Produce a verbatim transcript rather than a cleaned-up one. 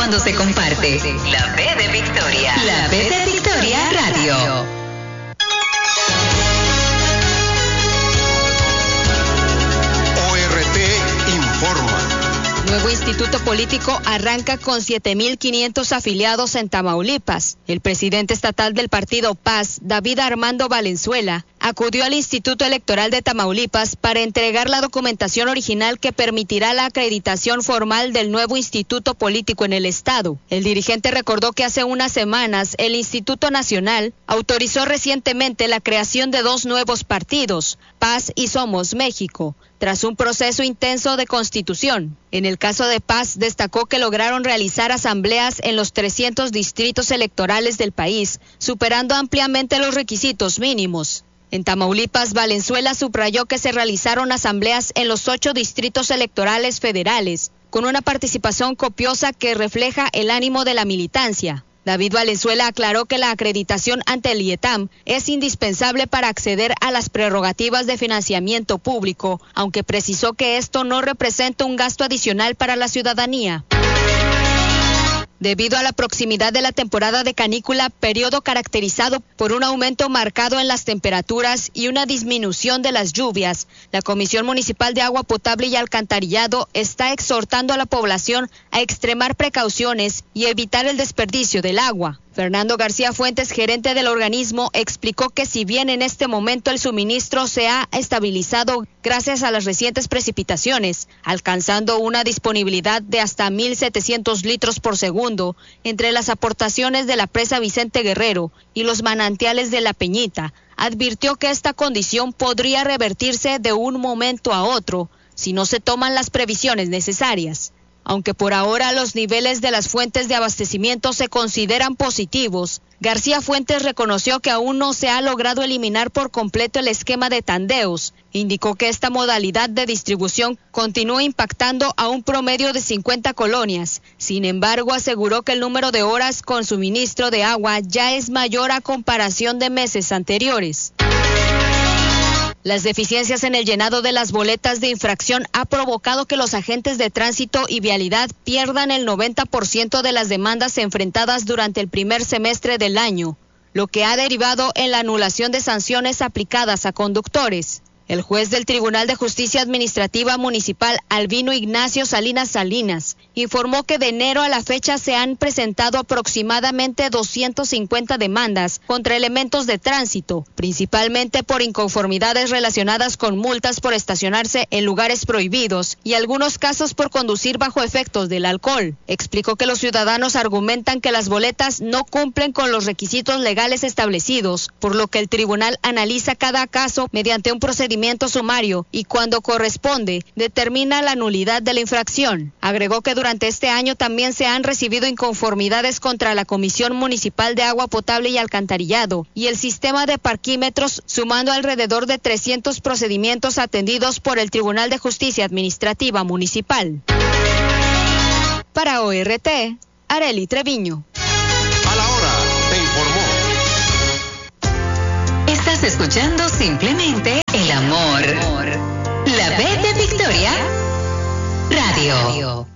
cuando se comparte. La B de Victoria. La B de Victoria Radio. O R T informa. Nuevo instituto político arranca con siete mil quinientos afiliados en Tamaulipas. El presidente estatal del partido Paz, David Armando Valenzuela, acudió al Instituto Electoral de Tamaulipas para entregar la documentación original que permitirá la acreditación formal del nuevo instituto político en el estado. El dirigente recordó que hace unas semanas el Instituto Nacional autorizó recientemente la creación de dos nuevos partidos, Paz y Somos México, tras un proceso intenso de constitución. En el caso de Paz, destacó que lograron realizar asambleas en los trescientos distritos electorales del país, superando ampliamente los requisitos mínimos. En Tamaulipas, Valenzuela subrayó que se realizaron asambleas en los ocho distritos electorales federales, con una participación copiosa que refleja el ánimo de la militancia. David Valenzuela aclaró que la acreditación ante el I E T A M es indispensable para acceder a las prerrogativas de financiamiento público, aunque precisó que esto no representa un gasto adicional para la ciudadanía. Debido a la proximidad de la temporada de canícula, periodo caracterizado por un aumento marcado en las temperaturas y una disminución de las lluvias, la Comisión Municipal de Agua Potable y Alcantarillado está exhortando a la población a extremar precauciones y evitar el desperdicio del agua. Fernando García Fuentes, gerente del organismo, explicó que si bien en este momento el suministro se ha estabilizado gracias a las recientes precipitaciones, alcanzando una disponibilidad de hasta mil setecientos litros por segundo entre las aportaciones de la presa Vicente Guerrero y los manantiales de La Peñita, advirtió que esta condición podría revertirse de un momento a otro si no se toman las previsiones necesarias. Aunque por ahora los niveles de las fuentes de abastecimiento se consideran positivos, García Fuentes reconoció que aún no se ha logrado eliminar por completo el esquema de tandeos. Indicó que esta modalidad de distribución continúa impactando a un promedio de cincuenta colonias. Sin embargo, aseguró que el número de horas con suministro de agua ya es mayor a comparación de meses anteriores. Las deficiencias en el llenado de las boletas de infracción ha provocado que los agentes de tránsito y vialidad pierdan el noventa por ciento de las demandas enfrentadas durante el primer semestre del año, lo que ha derivado en la anulación de sanciones aplicadas a conductores. El juez del Tribunal de Justicia Administrativa Municipal, Albino Ignacio Salinas Salinas, informó que de enero a la fecha se han presentado aproximadamente doscientas cincuenta demandas contra elementos de tránsito, principalmente por inconformidades relacionadas con multas por estacionarse en lugares prohibidos y algunos casos por conducir bajo efectos del alcohol. Explicó que los ciudadanos argumentan que las boletas no cumplen con los requisitos legales establecidos, por lo que el tribunal analiza cada caso mediante un procedimiento sumario y cuando corresponde determina la nulidad de la infracción. Agregó que durante este año también se han recibido inconformidades contra la Comisión Municipal de Agua Potable y Alcantarillado y el sistema de parquímetros, sumando alrededor de trescientos procedimientos atendidos por el Tribunal de Justicia Administrativa Municipal. Para O R T, Arely Treviño. A la hora, te informó. Estás escuchando simplemente El Amor. La B de Victoria Radio.